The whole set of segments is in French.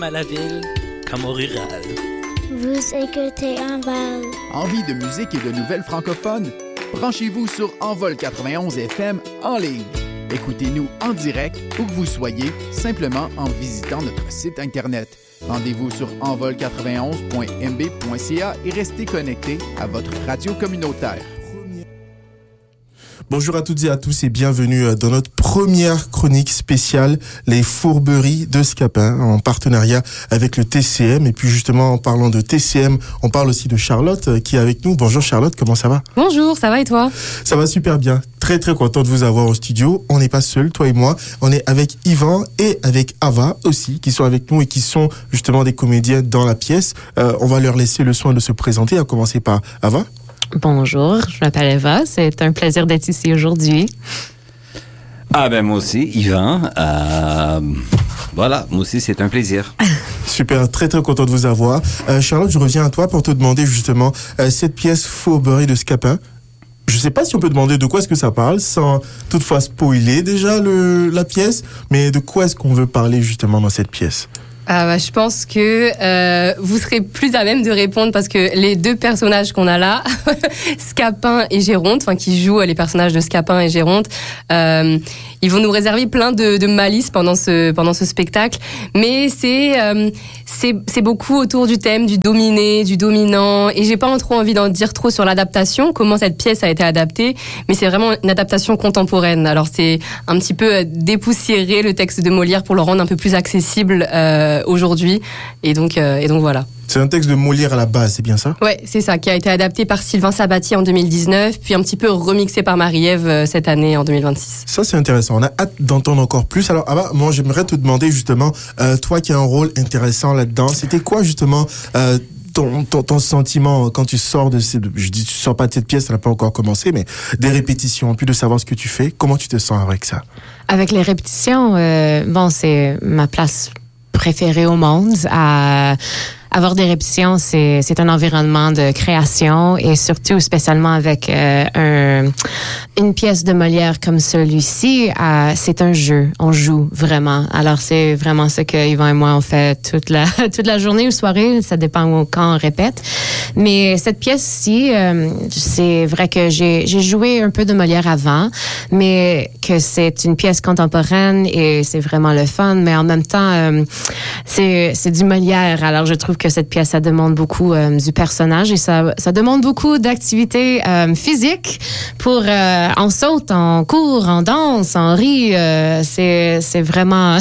à la ville comme au rural. Vous écoutez Envol. Envie de musique et de nouvelles francophones? Branchez-vous sur Envol 91 FM en ligne. Écoutez-nous en direct où que vous soyez, simplement en visitant notre site Internet. Rendez-vous sur envol91.mb.ca et restez connectés à votre radio communautaire. Bonjour à toutes et à tous et bienvenue dans notre première chronique spéciale, les fourberies de Scapin, en partenariat avec le TCM. Et puis justement, en parlant de TCM, on parle aussi de Charlotte qui est avec nous. Bonjour Charlotte, comment ça va? Bonjour, ça va et toi? Ça va super bien. Très très content de vous avoir au studio. On n'est pas seuls, toi et moi. On est avec Yvan et avec Ava aussi, qui sont avec nous et qui sont justement des comédiens dans la pièce. On va leur laisser le soin de se présenter, à commencer par Ava. Bonjour, je m'appelle Eva. C'est un plaisir d'être ici aujourd'hui. Ah ben moi aussi, Yvan. Voilà, moi aussi c'est un plaisir. Super, très très content de vous avoir. Charlotte, je reviens à toi pour te demander justement cette pièce Fourberie de Scapin. Je sais pas si on peut demander de quoi est-ce que ça parle, sans toutefois spoiler déjà la pièce, mais de quoi est-ce qu'on veut parler justement dans cette pièce? Je pense que vous serez plus à même de répondre parce que les deux personnages qu'on a là, Scapin et Géronte, qui jouent les personnages de Scapin et Géronte, ils vont nous réserver plein de malice pendant ce spectacle. Mais c'est beaucoup autour du thème du dominé, du dominant. Et j'ai pas trop envie d'en dire trop sur l'adaptation, comment cette pièce a été adaptée. Mais c'est vraiment une adaptation contemporaine. Alors c'est un petit peu dépoussiérer le texte de Molière pour le rendre un peu plus accessible aujourd'hui. Et donc voilà. C'est un texte de Molière à la base, c'est bien ça? Ouais, c'est ça, qui a été adapté par Sylvain Sabatier en 2019, puis un petit peu remixé par Marie-Ève cette année, en 2026. Ça, c'est intéressant. On a hâte d'entendre encore plus. Alors, Ava, moi, j'aimerais te demander justement, toi qui as un rôle intéressant là-dedans, c'était quoi justement ton sentiment quand tu sors tu sors pas de cette pièce, ça n'a pas encore commencé, mais des répétitions, puis de savoir ce que tu fais, comment tu te sens avec ça? Avec les répétitions, c'est ma place préférée au monde. Avoir des répétitions, c'est un environnement de création et surtout spécialement avec une pièce de Molière comme celui-ci, c'est un jeu, on joue vraiment. Alors c'est vraiment ce que Yvan et moi on fait toute la journée ou soirée, ça dépend quand on répète. Mais cette pièce-ci, c'est vrai que j'ai joué un peu de Molière avant, mais que c'est une pièce contemporaine et c'est vraiment le fun, mais en même temps c'est du Molière. Alors je trouve que cette pièce, ça demande beaucoup du personnage et ça demande beaucoup d'activités physiques pour on saute, on court, on danse, on rit. C'est vraiment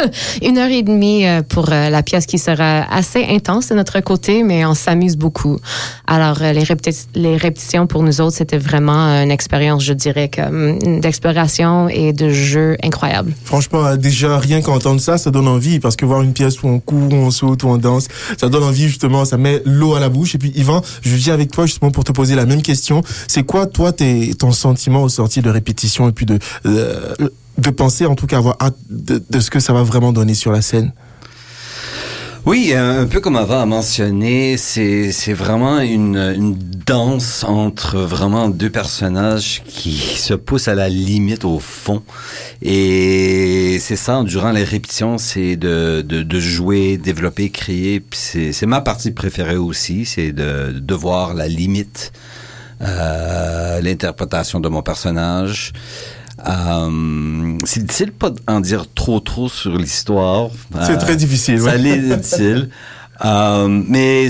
1h30 pour la pièce qui sera assez intense de notre côté, mais on s'amuse beaucoup. Alors les répétitions pour nous autres, c'était vraiment une expérience, je dirais, d'exploration et de jeu incroyable. Franchement, déjà rien qu'entendre ça donne envie, parce que voir une pièce où on court, où on saute, où on danse, ça donne envie justement, ça met l'eau à la bouche. Et puis Yvan, je viens avec toi justement pour te poser la même question. C'est quoi toi ton sentiment au sortir de répétition et puis de penser en tout cas avoir hâte de ce que ça va vraiment donner sur la scène? Oui, un peu comme Ava a mentionné, c'est vraiment une danse entre vraiment deux personnages qui se poussent à la limite au fond. Et c'est ça, durant les répétitions, c'est de jouer, développer, créer. Puis c'est ma partie préférée aussi, c'est de voir la limite, l'interprétation de mon personnage. C'est difficile pas d'en dire trop sur l'histoire. C'est très difficile. Ça l'est difficile. Mais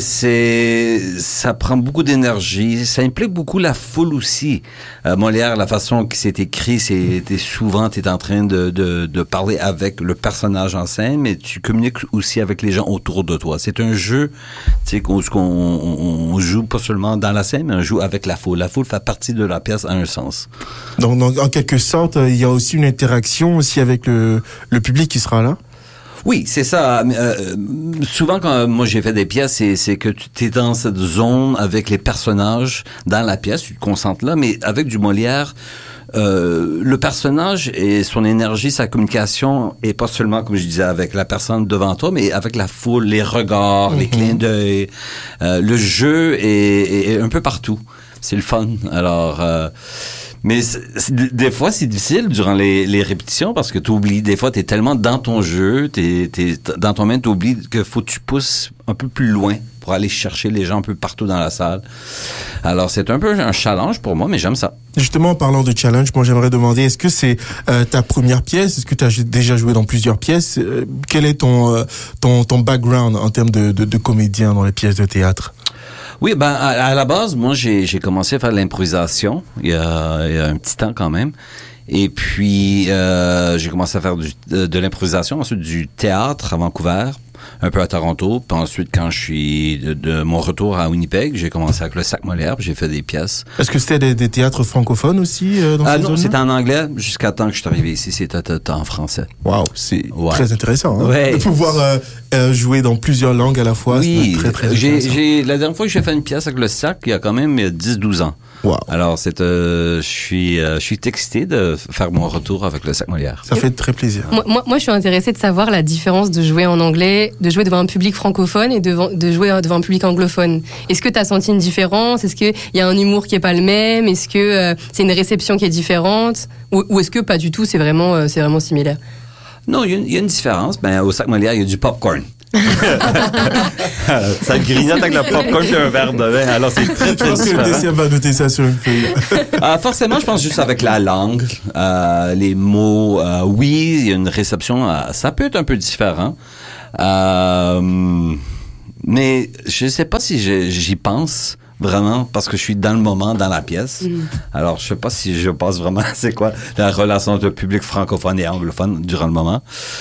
ça prend beaucoup d'énergie. Ça implique beaucoup la foule aussi. Molière, la façon que c'est écrit, souvent t'es en train de parler avec le personnage en scène, mais tu communiques aussi avec les gens autour de toi. C'est un jeu, tu sais, on joue pas seulement dans la scène, mais on joue avec la foule. La foule fait partie de la pièce à un sens. Donc en quelque sorte, il y a aussi une interaction aussi avec le public qui sera là. Oui, c'est ça. Souvent, quand moi j'ai fait des pièces, c'est que tu es dans cette zone avec les personnages dans la pièce, tu te concentres là, mais avec du Molière, le personnage et son énergie, sa communication est pas seulement, comme je disais, avec la personne devant toi, mais avec la foule, les regards, les clins d'œil. Le jeu est un peu partout. C'est le fun. Alors... Mais des fois, c'est difficile durant les répétitions parce que tu oublies. Des fois, tu es tellement dans ton jeu, t'es dans ton main, tu oublies qu'il faut que tu pousses un peu plus loin pour aller chercher les gens un peu partout dans la salle. Alors, c'est un peu un challenge pour moi, mais j'aime ça. Justement, en parlant de challenge, moi, j'aimerais demander, est-ce que c'est ta première pièce? Est-ce que tu as déjà joué dans plusieurs pièces? Quel est ton background en termes de comédien dans les pièces de théâtre? Oui, à la base, moi, j'ai commencé à faire de l'improvisation il y a un petit temps quand même. Et puis, j'ai commencé à faire de l'improvisation, ensuite du théâtre à Vancouver, un peu à Toronto. Puis ensuite, quand je suis de mon retour à Winnipeg, j'ai commencé avec le Sac Molière, puis j'ai fait des pièces. Est-ce que c'était des théâtres francophones aussi dans cette zone? Non, c'était en anglais. Jusqu'à temps que je suis arrivé ici, c'était en français. Wow, c'est très intéressant. Hein? Ouais. De pouvoir jouer dans plusieurs langues à la fois, oui, c'est très, très intéressant. La dernière fois que j'ai fait une pièce avec le Sac, il y a quand même 10-12 ans. Wow. Alors, je suis excité de faire mon retour avec le Sac Molière. Ça fait très plaisir. Moi, je suis intéressée de savoir la différence de jouer en anglais, de jouer devant un public francophone et de jouer devant un public anglophone. Est-ce que tu as senti une différence? Est-ce qu'il y a un humour qui est pas le même? Est-ce que c'est une réception qui est différente? Ou est-ce que pas du tout, c'est vraiment similaire? Non, il y a une différence. Au Sac Molière, il y a du popcorn. Ça grignote avec le popcorn et un verre de vin. Alors, c'est très, très différent. Je pense que le DCM va noter ça sur une feuille. Forcément, je pense juste avec la langue, les mots. Oui, il y a une réception. Ça peut être un peu différent. Mais je ne sais pas si j'y pense vraiment parce que je suis dans le moment, dans la pièce. Alors, je sais pas si je pense vraiment c'est quoi la relation entre le public francophone et anglophone durant le moment.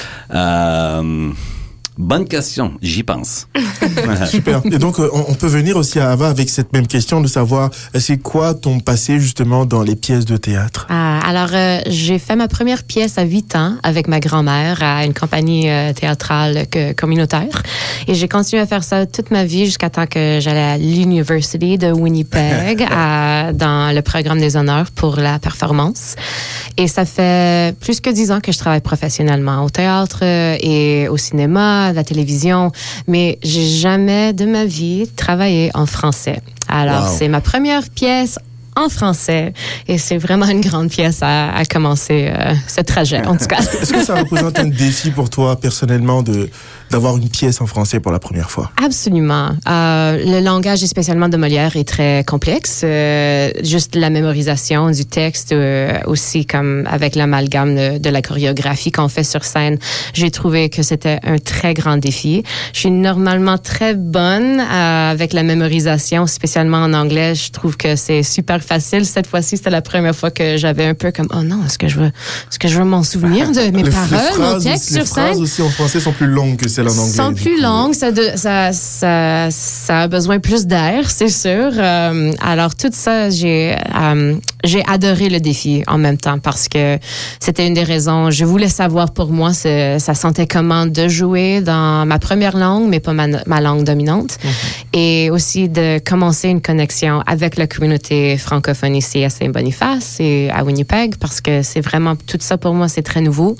Bonne question, j'y pense. Super. Et donc, on peut venir aussi à Ava avec cette même question de savoir, c'est quoi ton passé justement dans les pièces de théâtre? Alors, j'ai fait ma première pièce à 8 ans avec ma grand-mère à une compagnie théâtrale communautaire. Et j'ai continué à faire ça toute ma vie jusqu'à temps que j'allais à l'University de Winnipeg dans le programme des honneurs pour la performance. Et ça fait plus que 10 ans que je travaille professionnellement au théâtre et au cinéma, à la télévision, mais j'ai jamais de ma vie travaillé en français. Alors, C'est ma première pièce en français et c'est vraiment une grande pièce à commencer ce trajet, en tout cas. Est-ce que ça représente un défi pour toi, personnellement, d'avoir une pièce en français pour la première fois? Absolument. Le langage, et spécialement de Molière, est très complexe. Juste la mémorisation du texte, aussi comme avec l'amalgame de la chorégraphie qu'on fait sur scène, j'ai trouvé que c'était un très grand défi. Je suis normalement très bonne avec la mémorisation, spécialement en anglais. Je trouve que c'est super facile. Cette fois-ci, c'était la première fois que j'avais un peu comme, oh non, est-ce que je veux m'en souvenir de mes paroles, mon texte sur scène? Les phrases aussi en français sont plus longues que celles en anglais. Sont plus longues, ça a besoin plus d'air, c'est sûr. Alors tout ça, j'ai adoré le défi en même temps parce que c'était une des raisons. Je voulais savoir pour moi, ça sentait comment de jouer dans ma première langue, mais pas ma langue dominante, et aussi de commencer une connexion avec la communauté francophone ici à Saint-Boniface et à Winnipeg parce que c'est vraiment tout ça pour moi, c'est très nouveau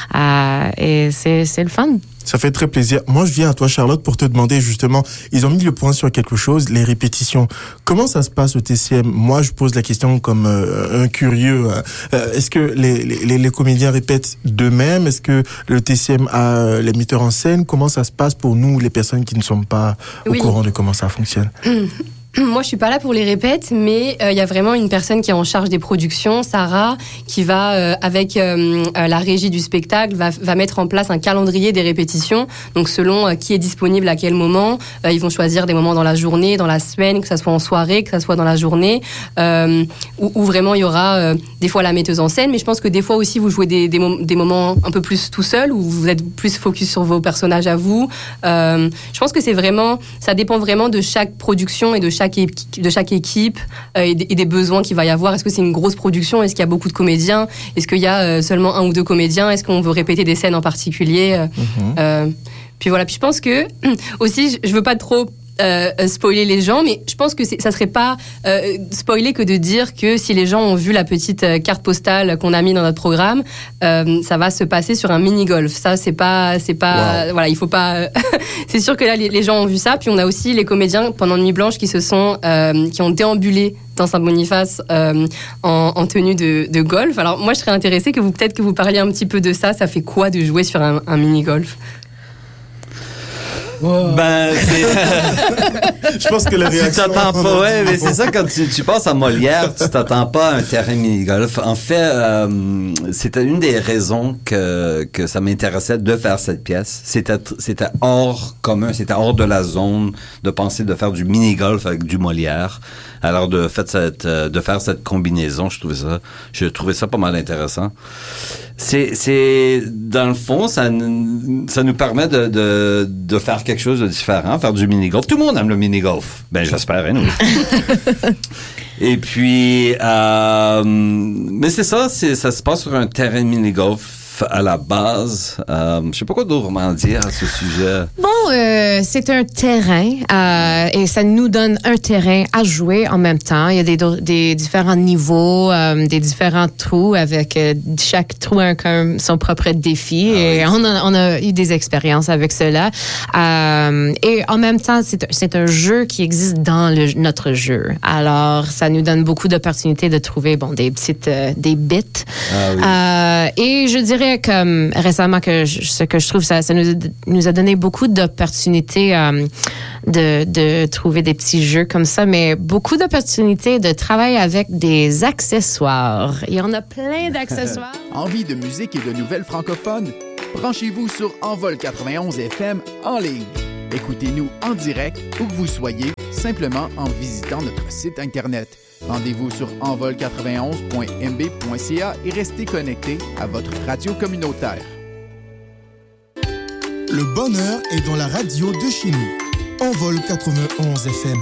et c'est le fun. Ça fait très plaisir. Moi, je viens à toi, Charlotte, pour te demander justement, ils ont mis le point sur quelque chose, les répétitions. Comment ça se passe au TCM? Moi, je pose la question comme un curieux. Est-ce que les comédiens répètent d'eux-mêmes? Est-ce que le TCM a les metteurs en scène? Comment ça se passe pour nous, les personnes qui ne sont pas au courant de comment ça fonctionne? Moi, je suis pas là pour les répètes, mais il y a vraiment une personne qui est en charge des productions, Sarah, qui va, avec la régie du spectacle, va mettre en place un calendrier des répétitions. Donc, selon qui est disponible à quel moment, ils vont choisir des moments dans la journée, dans la semaine, que ça soit en soirée, que ça soit dans la journée, où vraiment il y aura des fois la metteuse en scène, mais je pense que des fois aussi vous jouez des moments un peu plus tout seul, où vous êtes plus focus sur vos personnages à vous. Je pense que ça dépend vraiment de chaque production et de chaque équipe et des besoins qu'il va y avoir. Est-ce que c'est une grosse production? Est-ce qu'il y a beaucoup de comédiens? Est-ce qu'il y a seulement 1 ou 2 comédiens? Est-ce qu'on veut répéter des scènes en particulier? Puis voilà. Puis je pense que aussi, je veux pas trop spoiler les gens, mais je pense que ça serait pas spoiler que de dire que si les gens ont vu la petite carte postale qu'on a mis dans notre programme, ça va se passer sur un mini-golf. Ça, c'est pas, wow. Voilà, il faut pas. C'est sûr que là, les gens ont vu ça. Puis on a aussi les comédiens pendant Nuit Blanche qui ont déambulé dans Saint-Boniface en tenue de golf. Alors moi, je serais intéressée que vous parliez un petit peu de ça. Ça fait quoi de jouer sur un mini-golf? Wow. Je pense que la réaction... Tu t'attends pas, ouais, mais c'est ça, quand tu passes à Molière, tu t'attends pas à un terrain mini-golf. En fait, c'était une des raisons que ça m'intéressait de faire cette pièce. C'était hors commun, c'était hors de la zone de penser de faire du mini-golf avec du Molière. Alors, de faire cette combinaison, je trouvais ça pas mal intéressant. C'est dans le fond, ça nous permet de faire quelque chose de différent, faire du mini-golf. Tout le monde aime le mini-golf. Ben, j'espère, hein, oui. Et puis, mais c'est ça, ça se passe sur un terrain de mini-golf à la base. Je sais pas quoi d'autre vraiment dire à ce sujet. Bon, c'est un terrain et ça nous donne un terrain à jouer en même temps. Il y a des différents niveaux, des différents trous avec chaque trou a son propre défi et oui. on a eu des expériences avec cela. Et en même temps, c'est un jeu qui existe dans notre jeu. Alors, ça nous donne beaucoup d'opportunités de trouver des bits. Ah, oui. Et je dirais comme récemment ce que je trouve ça nous a donné beaucoup d'opportunités de trouver des petits jeux comme ça, mais beaucoup d'opportunités de travailler avec des accessoires. Il y en a plein d'accessoires. Envie de musique et de nouvelles francophones? Branchez-vous sur Envol 91 FM en ligne. Écoutez-nous en direct où que vous soyez, simplement en visitant notre site Internet. Rendez-vous sur envol91.mb.ca et restez connectés à votre radio communautaire. Le bonheur est dans la radio de chez nous. Envol 91 FM.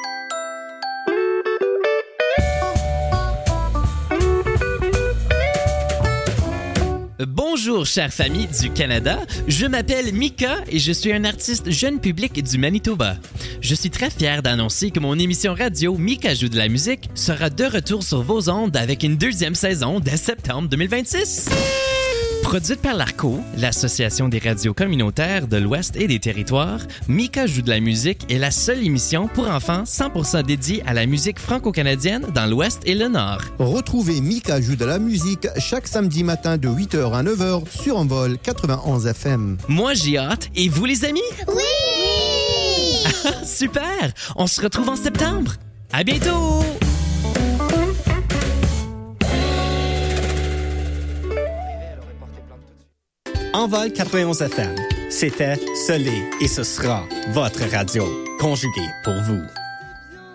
Bonjour, chère famille du Canada. Je m'appelle Mika et je suis un artiste jeune public du Manitoba. Je suis très fier d'annoncer que mon émission radio Mika joue de la musique sera de retour sur vos ondes avec une deuxième saison dès septembre 2026. Produite par l'ARCO, l'Association des radios communautaires de l'Ouest et des Territoires, Mika joue de la musique est la seule émission pour enfants 100% dédiée à la musique franco-canadienne dans l'Ouest et le Nord. Retrouvez Mika joue de la musique chaque samedi matin de 8h à 9h sur Envol 91 FM. Moi, j'ai hâte. Et vous, les amis? Oui! Super! On se retrouve en septembre. À bientôt! Envol 91 FM, c'était, ce l'est et ce sera votre radio, conjuguée pour vous.